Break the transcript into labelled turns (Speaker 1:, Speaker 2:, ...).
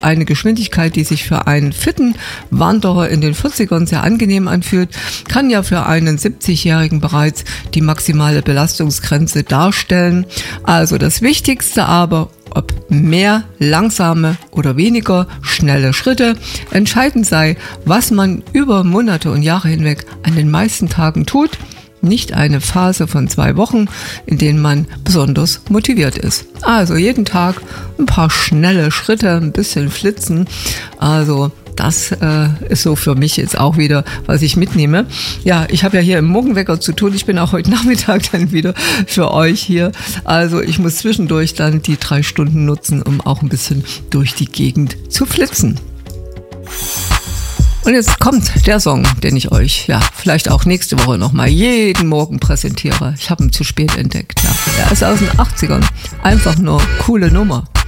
Speaker 1: Eine Geschwindigkeit, die sich für einen fitten Wanderer in den 40ern sehr angenehm anfühlt, kann ja für einen 70-Jährigen bereits die maximale Belastungsgrenze darstellen. Also das Wichtigste aber, ob mehr langsame oder weniger schnelle Schritte, entscheidend sei, was man über Monate und Jahre hinweg an den meisten Tagen tut. Nicht eine Phase von 2 Wochen, in denen man besonders motiviert ist. Also jeden Tag ein paar schnelle Schritte, ein bisschen flitzen. Also das ist so für mich jetzt auch wieder, was ich mitnehme. Ja, ich habe ja hier im Morgenwecker zu tun. Ich bin auch heute Nachmittag dann wieder für euch hier. Also ich muss zwischendurch dann die 3 Stunden nutzen, um auch ein bisschen durch die Gegend zu flitzen. Und jetzt kommt der Song, den ich euch vielleicht auch nächste Woche nochmal jeden Morgen präsentiere. Ich habe ihn zu spät entdeckt. Ja. Er ist aus den 80ern. Einfach nur coole Nummer.